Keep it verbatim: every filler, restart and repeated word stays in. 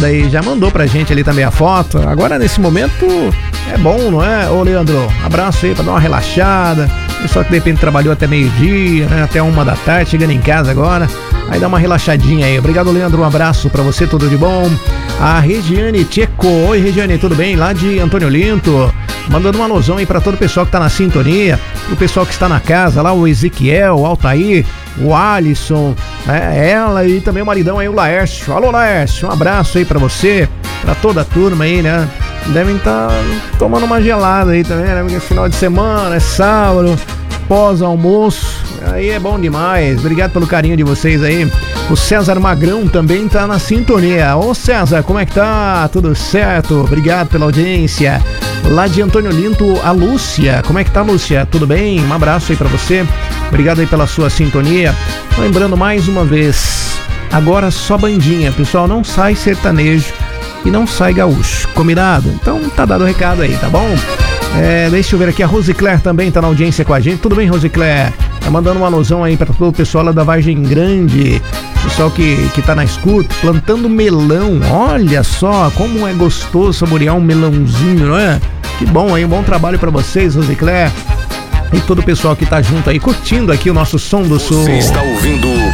gelada aí, já mandou pra gente ali também a foto. Agora nesse momento é bom, não é? Ô Leandro, abraço aí pra dar uma relaxada. Pessoal que de repente trabalhou até meio-dia, né? Até uma da tarde, chegando em casa agora. Aí dá uma relaxadinha aí. Obrigado, Leandro, um abraço pra você, tudo de bom. A Regiane Tcheco, oi Regiane, tudo bem? Lá de Antônio Linto, mandando uma alusão aí pra todo o pessoal que tá na sintonia, o pessoal que está na casa lá, o Ezequiel, o Altair, o Alisson, né? Ela e também o maridão aí, o Laércio. Alô Laércio, um abraço aí pra você, pra toda a turma aí, né? Devem estar tá tomando uma gelada aí também, né? Porque é final de semana, é sábado, pós-almoço, aí é bom demais. Obrigado pelo carinho de vocês aí. O César Magrão também tá na sintonia. Ô César, como é que tá? Tudo certo? Obrigado pela audiência. Lá de Antônio Linto, a Lúcia. Como é que tá, Lúcia? Tudo bem? Um abraço aí pra você. Obrigado aí pela sua sintonia. Lembrando mais uma vez, agora só bandinha, pessoal, não sai sertanejo e não sai gaúcho, combinado? Então tá dado o recado aí, tá bom? É, deixa eu ver aqui, a Rosicler também tá na audiência com a gente. Tudo bem, Rosicler? Tá mandando uma alusão aí pra todo o pessoal lá da Vargem Grande, pessoal que, que tá na escuta, plantando melão. Olha só como é gostoso saborear um melãozinho, não é? Que bom aí, um bom trabalho pra vocês, Rosicler. E todo o pessoal que tá junto aí, curtindo aqui o nosso Som do Sul. Você está ouvindo